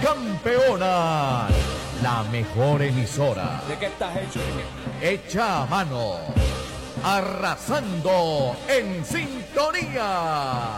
campeona, la mejor emisora. ¿De qué estás hecho? Hecha a mano, arrasando en sintonía.